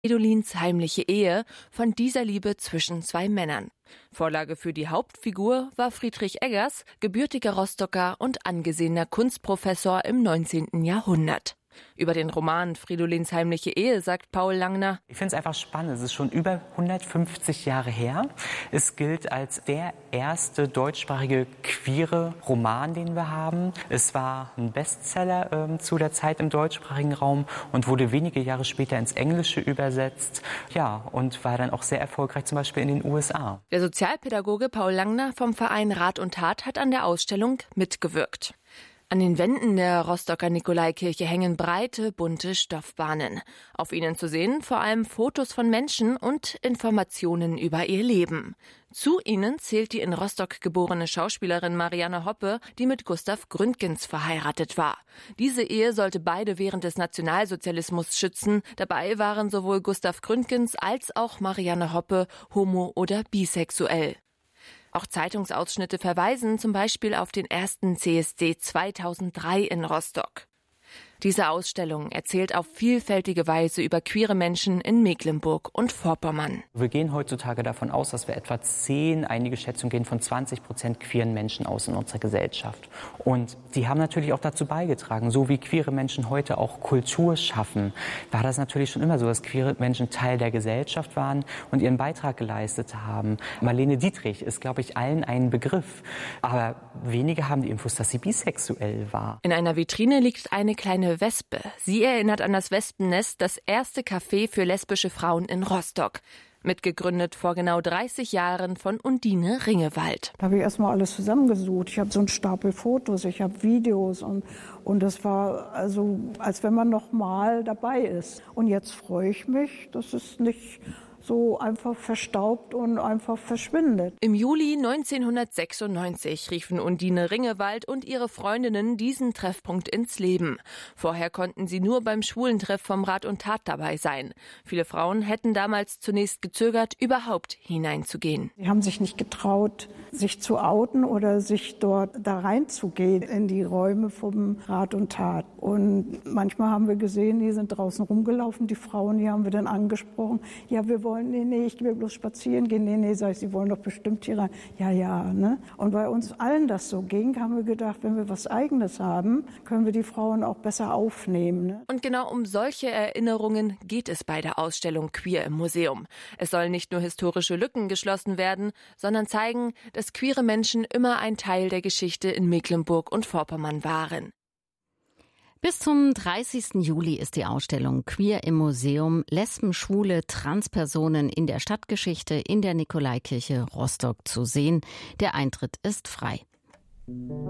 Fridolins heimliche Ehe von dieser Liebe zwischen zwei Männern. Vorlage für die Hauptfigur war Friedrich Eggers, gebürtiger Rostocker und angesehener Kunstprofessor im 19. Jahrhundert. Über den Roman Fridolins heimliche Ehe sagt Paul Langner: Ich finde es einfach spannend. Es ist schon über 150 Jahre her. Es gilt als der erste deutschsprachige queere Roman, den wir haben. Es war ein Bestseller zu der Zeit im deutschsprachigen Raum und wurde wenige Jahre später ins Englische übersetzt. Ja, und war dann auch sehr erfolgreich, zum Beispiel in den USA. Der Sozialpädagoge Paul Langner vom Verein Rat und Tat hat an der Ausstellung mitgewirkt. An den Wänden der Rostocker Nikolaikirche hängen breite, bunte Stoffbahnen. Auf ihnen zu sehen vor allem Fotos von Menschen und Informationen über ihr Leben. Zu ihnen zählt die in Rostock geborene Schauspielerin Marianne Hoppe, die mit Gustav Gründgens verheiratet war. Diese Ehe sollte beide während des Nationalsozialismus schützen. Dabei waren sowohl Gustav Gründgens als auch Marianne Hoppe homo- oder bisexuell. Auch Zeitungsausschnitte verweisen zum Beispiel auf den ersten CSD 2003 in Rostock. Diese Ausstellung erzählt auf vielfältige Weise über queere Menschen in Mecklenburg und Vorpommern. Wir gehen heutzutage davon aus, dass wir etwa 10, einige Schätzungen gehen von 20% queeren Menschen aus in unserer Gesellschaft. Und die haben natürlich auch dazu beigetragen, so wie queere Menschen heute auch Kultur schaffen, war das natürlich schon immer so, dass queere Menschen Teil der Gesellschaft waren und ihren Beitrag geleistet haben. Marlene Dietrich ist, glaube ich, allen ein Begriff. Aber wenige haben die Infos, dass sie bisexuell war. In einer Vitrine liegt eine kleine Wespe. Sie erinnert an das Wespennest, das erste Café für lesbische Frauen in Rostock. Mitgegründet vor genau 30 Jahren von Undine Ringewald. Da habe ich erstmal alles zusammengesucht. Ich habe so einen Stapel Fotos, ich habe Videos und das war also, als wenn man noch mal dabei ist. Und jetzt freue ich mich, dass es nicht so einfach verstaubt und einfach verschwindet. Im Juli 1996 riefen Undine Ringewald und ihre Freundinnen diesen Treffpunkt ins Leben. Vorher konnten sie nur beim Schwulentreff vom Rat und Tat dabei sein. Viele Frauen hätten damals zunächst gezögert, überhaupt hineinzugehen. Sie haben sich nicht getraut, sich zu outen oder sich dort da reinzugehen in die Räume vom Rat und Tat. Und manchmal haben wir gesehen, die sind draußen rumgelaufen, die Frauen, die haben wir dann angesprochen. Ja, wir wollen, nee, ich will bloß spazieren gehen. Nee, sag ich, Sie wollen doch bestimmt hier rein. Ja, ne? Und weil uns allen das so ging, haben wir gedacht, wenn wir was Eigenes haben, können wir die Frauen auch besser aufnehmen. Ne? Und genau um solche Erinnerungen geht es bei der Ausstellung Queer im Museum. Es sollen nicht nur historische Lücken geschlossen werden, sondern zeigen, dass queere Menschen immer ein Teil der Geschichte in Mecklenburg und Vorpommern waren. Bis zum 30. Juli ist die Ausstellung Queer im Museum, Lesben, Schwule, Transpersonen in der Stadtgeschichte in der Nikolaikirche Rostock zu sehen. Der Eintritt ist frei.